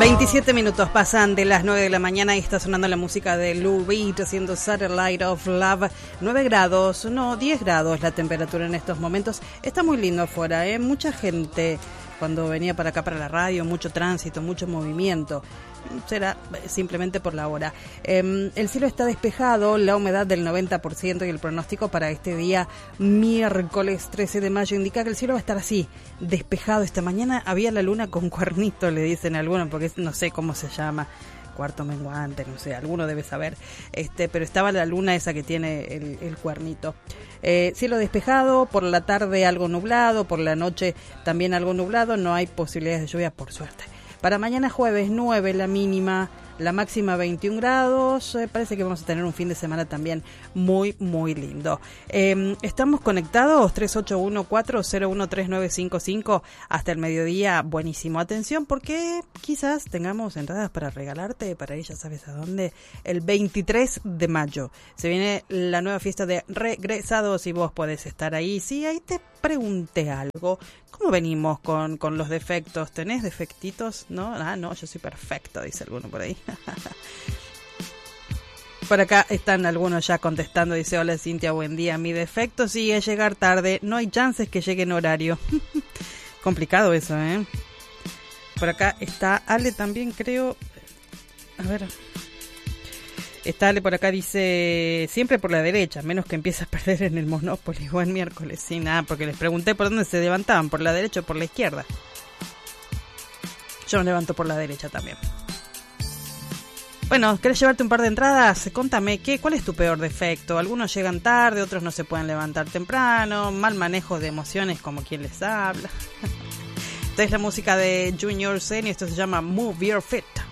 27 minutos pasan de las 9 de la mañana y está sonando la música de Lou Reed haciendo Satellite of Love. 9 grados, no, 10 grados la temperatura en estos momentos. Está muy lindo afuera, ¿eh? Mucha gente cuando venía para acá para la radio, mucho tránsito, mucho movimiento. Será simplemente por la hora. El cielo está despejado, la humedad del 90% y el pronóstico para este día miércoles 13 de mayo indica que el cielo va a estar así, despejado. Esta mañana había la luna con cuernito, le dicen algunos, porque no sé cómo se llama, cuarto menguante, no sé, alguno debe saber, pero estaba la luna esa que tiene el cuernito. Cielo despejado, por la tarde algo nublado, por la noche también algo nublado, no hay posibilidades de lluvia por suerte. Para mañana jueves 9 la mínima, la máxima 21 grados, parece que vamos a tener un fin de semana también muy, muy lindo. Estamos conectados 3814013955 hasta el mediodía, buenísimo. Atención porque quizás tengamos entradas para regalarte, para ir ya sabes a dónde, el 23 de mayo. Se viene la nueva fiesta de regresados y vos podés estar ahí. Sí, ahí te pregunté algo. ¿Cómo venimos con los defectos? ¿Tenés defectitos? ¿No? Ah, no, yo soy perfecto, dice alguno por ahí. Por acá están algunos ya contestando. Dice, hola Cintia, buen día. Mi defecto sí es llegar tarde. No hay chances que llegue en horario. Complicado eso, ¿eh? Por acá está Ale también, creo. A ver. Está Ale por acá, dice, siempre por la derecha, menos que empiece a perder en el Monopoly. Buen miércoles. Sí, nada, porque les pregunté por dónde se levantaban, por la derecha o por la izquierda. Yo me levanto por la derecha también. Bueno, ¿querés llevarte un par de entradas? Contame, ¿cuál es tu peor defecto? Algunos llegan tarde, otros no se pueden levantar temprano, mal manejo de emociones como quien les habla. Esta es la música de Junior Zen y esto se llama Move Your Feet.